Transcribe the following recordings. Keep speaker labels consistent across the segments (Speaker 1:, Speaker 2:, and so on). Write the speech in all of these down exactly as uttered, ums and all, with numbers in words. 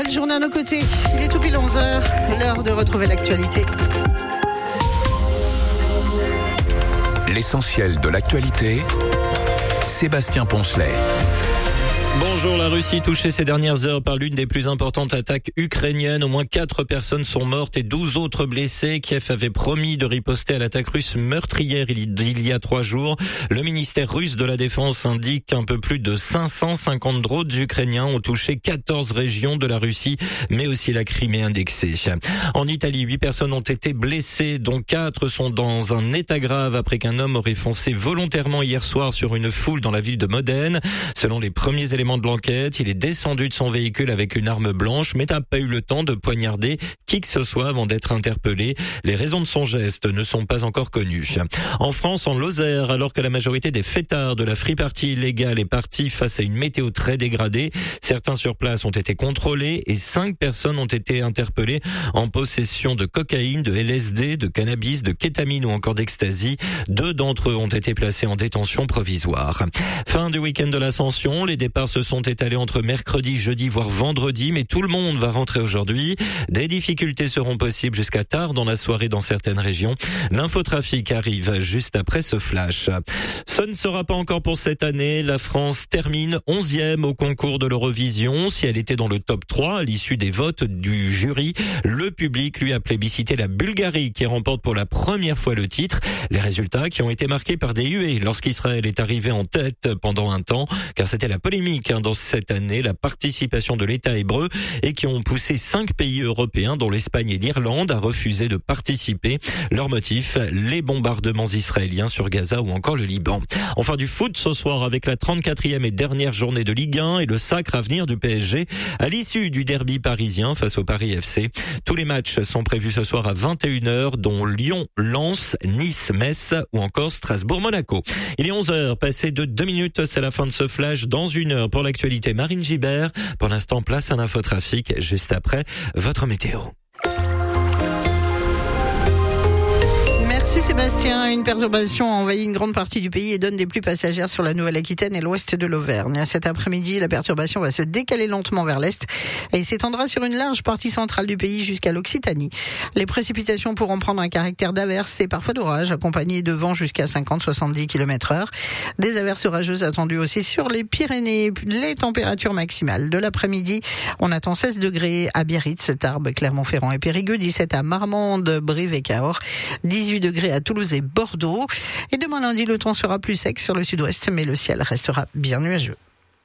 Speaker 1: Belle journée à nos côtés. Il est tout pile onze heures. L'heure de retrouver l'actualité.
Speaker 2: L'essentiel de l'actualité, Sébastien Poncelet.
Speaker 3: Bonjour, la Russie touchée ces dernières heures par l'une des plus importantes attaques ukrainiennes. Au moins quatre personnes sont mortes et douze autres blessées. Kiev avait promis de riposter à l'attaque russe meurtrière il y a trois jours. Le ministère russe de la Défense indique qu'un peu plus de cinq cent cinquante drones ukrainiens ont touché quatorze régions de la Russie, mais aussi la Crimée indexée. En Italie, huit personnes ont été blessées, dont quatre sont dans un état grave après qu'un homme aurait foncé volontairement hier soir sur une foule dans la ville de Modène. Selon les premiers éléments de l'enquête, il est descendu de son véhicule avec une arme blanche, mais n'a pas eu le temps de poignarder qui que ce soit avant d'être interpellé. Les raisons de son geste ne sont pas encore connues. En France, en Lozère, alors que la majorité des fêtards de la free party illégale est partie face à une météo très dégradée, certains sur place ont été contrôlés et cinq personnes ont été interpellées en possession de cocaïne, de L S D, de cannabis, de kétamine ou encore d'ecstasy. Deux d'entre eux ont été placés en détention provisoire. Fin du week-end de l'Ascension, les départs se sont étalés entre mercredi, jeudi, voire vendredi, mais tout le monde va rentrer aujourd'hui. Des difficultés seront possibles jusqu'à tard dans la soirée dans certaines régions. L'infotrafic arrive juste après ce flash. Ce ne sera pas encore pour cette année. La France termine onzième au concours de l'Eurovision. Si elle était dans le top trois à l'issue des votes du jury, le public lui a plébiscité la Bulgarie qui remporte pour la première fois le titre. Les résultats qui ont été marqués par des huées lorsqu'Israël est arrivé en tête pendant un temps, car c'était la polémique dans cette année, la participation de l'État hébreu, et qui ont poussé cinq pays européens, dont l'Espagne et l'Irlande, à refuser de participer. Leur motif, les bombardements israéliens sur Gaza ou encore le Liban. Enfin du foot ce soir avec la trente-quatrième et dernière journée de Ligue un et le sacre à venir du P S G à l'issue du derby parisien face au Paris F C. Tous les matchs sont prévus ce soir à vingt et une heures, dont Lyon, Lens, Nice, Metz ou encore Strasbourg-Monaco. Il est onze heures, passé de deux minutes, c'est la fin de ce flash. Dans une heure pour l'actualité, Marine Gibert. Pour l'instant, place à l'infotrafic juste après votre météo.
Speaker 1: Merci Sébastien. Une perturbation a envahi une grande partie du pays et donne des pluies passagères sur la Nouvelle-Aquitaine et l'ouest de l'Auvergne. Cet après-midi, la perturbation va se décaler lentement vers l'est et s'étendra sur une large partie centrale du pays jusqu'à l'Occitanie. Les précipitations pourront prendre un caractère d'averse et parfois d'orage, accompagnées de vents jusqu'à cinquante à soixante-dix kilomètres heure. Des averses orageuses attendues aussi sur les Pyrénées. Les températures maximales de l'après-midi, on attend seize degrés à Biarritz, Tarbes, Clermont-Ferrand et Périgueux, dix-sept à Marmande, Brive et Cahors, dix-huit degrés à Toulouse et Bordeaux. Et demain lundi, le temps sera plus sec sur le sud-ouest, mais le ciel restera bien nuageux.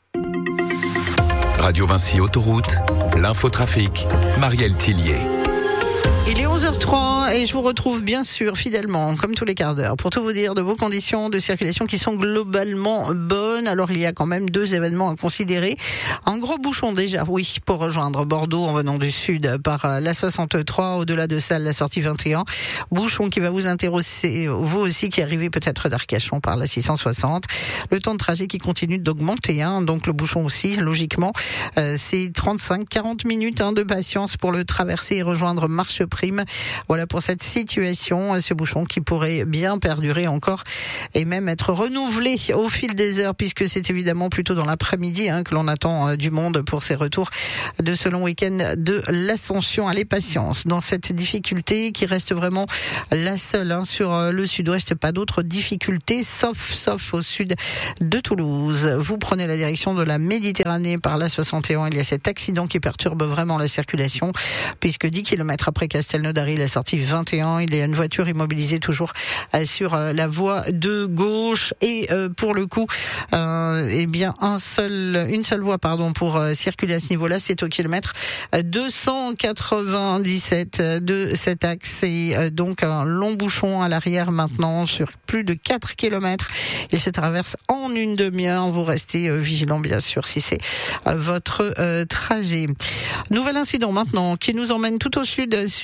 Speaker 2: Radio Vinci Autoroute, l'infotrafic, Marielle Tillier.
Speaker 1: Il est onze heures trois et je vous retrouve bien sûr fidèlement, comme tous les quarts d'heure, pour tout vous dire de vos conditions de circulation qui sont globalement bonnes. Alors il y a quand même deux événements à considérer. Un gros bouchon déjà, oui, pour rejoindre Bordeaux en venant du sud par la soixante-trois, au-delà de ça, la sortie vingt et un. Bouchon qui va vous intéresser, vous aussi qui arrivez peut-être d'Arcachon par la six cent soixante. Le temps de trajet qui continue d'augmenter, hein, donc le bouchon aussi, logiquement, euh, c'est trente-cinq à quarante minutes hein, de patience pour le traverser et rejoindre Marcheprime. Voilà pour cette situation, ce bouchon qui pourrait bien perdurer encore et même être renouvelé au fil des heures, puisque c'est évidemment plutôt dans l'après-midi hein, que l'on attend euh, du monde pour ces retours de ce long week-end de l'Ascension. Allez, patience dans cette difficulté qui reste vraiment la seule hein, sur euh, le sud-ouest. Pas d'autres difficultés, sauf sauf au sud de Toulouse. Vous prenez la direction de la Méditerranée par la soixante et un. Il y a cet accident qui perturbe vraiment la circulation, puisque dix kilomètres après Castelnaudary, la sortie vingt et un, il y a une voiture immobilisée toujours sur la voie de gauche et euh, pour le coup, euh, eh bien un seul, une seule voie pardon pour euh, circuler à ce niveau-là, c'est au kilomètre deux cent quatre-vingt-dix-sept de cet axe et euh, donc un long bouchon à l'arrière maintenant sur plus de quatre kilomètres. Il se traverse en une demi-heure. Vous restez euh, vigilant bien sûr si c'est euh, votre euh, trajet. Nouvel incident maintenant qui nous emmène tout au sud sur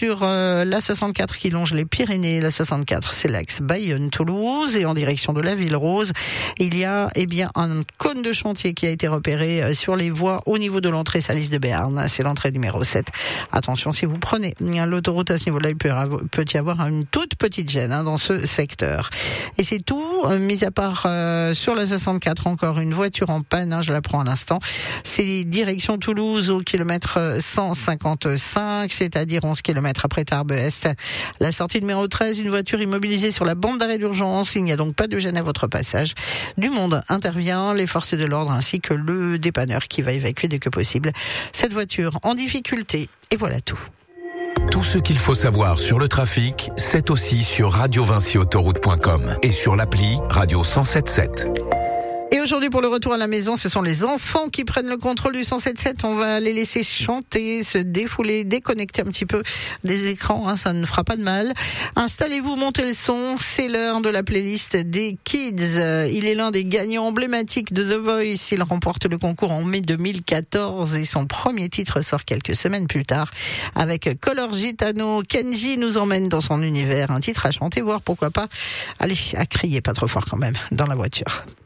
Speaker 1: sur euh, la soixante-quatre qui longe les Pyrénées. La soixante-quatre, c'est l'axe Bayonne-Toulouse, et en direction de la Ville Rose, il y a eh bien un cône de chantier qui a été repéré euh, sur les voies au niveau de l'entrée Salis de Béarn. C'est l'entrée numéro sept. Attention, si vous prenez l'autoroute à ce niveau-là, il peut, peut y avoir une toute petite gêne hein, dans ce secteur. Et c'est tout, euh, mis à part euh, sur la soixante-quatre, encore une voiture en panne, hein, je la prends à l'instant. C'est direction Toulouse au kilomètre cent cinquante-cinq, c'est-à-dire onze kilomètres après Tarbes-Est. La sortie numéro treize, une voiture immobilisée sur la bande d'arrêt d'urgence. Il n'y a donc pas de gêne à votre passage. Du monde intervient, les forces de l'ordre ainsi que le dépanneur qui va évacuer dès que possible cette voiture en difficulté. Et voilà tout.
Speaker 2: Tout ce qu'il faut savoir sur le trafic, c'est aussi sur radio vinci autoroute point com et sur l'appli Radio cent sept sept.
Speaker 1: Et aujourd'hui, pour le retour à la maison, ce sont les enfants qui prennent le contrôle du cent sept sept. On va les laisser chanter, se défouler, déconnecter un petit peu des écrans, hein, ça ne fera pas de mal. Installez-vous, montez le son, c'est l'heure de la playlist des Kids. Il est l'un des gagnants emblématiques de The Voice. Il remporte le concours en mai deux mille quatorze et son premier titre sort quelques semaines plus tard. Avec Color Gitano, Kenji nous emmène dans son univers. Un titre à chanter, voire pourquoi pas, allez, à crier pas trop fort quand même, dans la voiture.